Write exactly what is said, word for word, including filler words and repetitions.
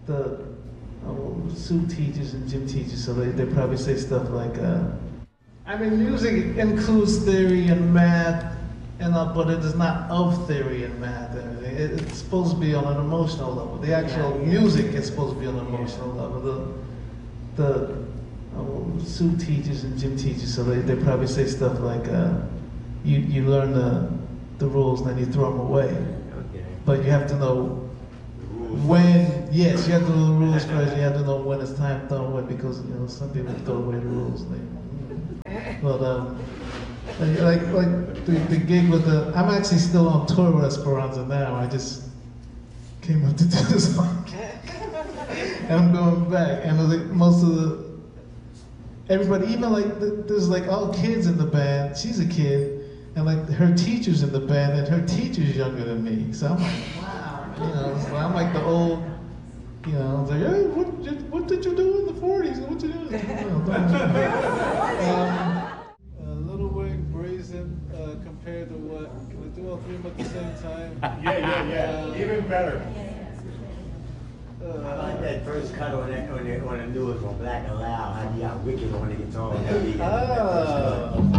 the uh, suit teachers and gym teachers, so they, they probably say stuff like, uh, I mean, music includes theory and math, and uh, but it is not of theory and math. And everything. It, it's supposed to be on an emotional level. The actual Yeah, yeah. music is supposed to be on an emotional level. The the uh, suit teachers and gym teachers, so they, they probably say stuff like, uh, you you learn the the rules and then you throw them away. Okay. But you have to know The rules. when, yes, you have to know the rules first. You have to know when it's time to throw away, because you know some people throw away the rules. They, but um, like like, like the, the gig with the, I'm actually still on tour with Esperanza now. I just came up to do this song, and I'm going back. And like most of the everybody, even like the, there's like all kids in the band. She's a kid, and like her teacher's in the band, and her teacher's younger than me. So I'm like, wow, you know. So I'm like the old, you know. I was like, hey, what did, what did you do in the forties? What you doing? You know, don't you- um, a little wig brazen uh, compared to what? Can we do all three of them at the same time? Yeah, yeah, yeah. Uh, Even better. Uh, I like that first cut on that on the on the newest one, Black and Loud. How you got Wicked on the guitar. That beat, that first cut. Oh.